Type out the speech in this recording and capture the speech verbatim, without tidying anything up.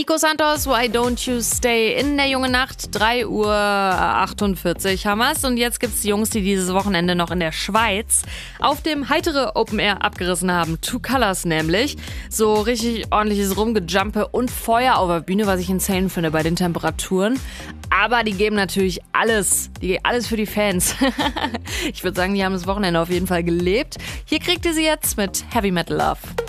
Nico Santos, Why Don't You Stay in der Junge Nacht, drei Uhr achtundvierzig haben wir's. Und jetzt gibt's Jungs, die dieses Wochenende noch in der Schweiz auf dem heitere Open Air abgerissen haben. Two Colors nämlich. So richtig ordentliches Rumgejumpe und Feuer auf der Bühne, was ich insane finde bei den Temperaturen. Aber die geben natürlich alles, die alles für die Fans. Ich würde sagen, die haben das Wochenende auf jeden Fall gelebt. Hier kriegt ihr sie jetzt mit Heavy Metal Love.